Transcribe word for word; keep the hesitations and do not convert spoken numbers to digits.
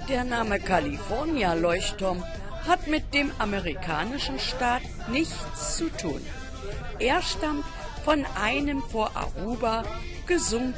Der Name California-Leuchtturm hat mit dem amerikanischen Staat nichts zu tun. Er stammt von einem vor Aruba gesunkenen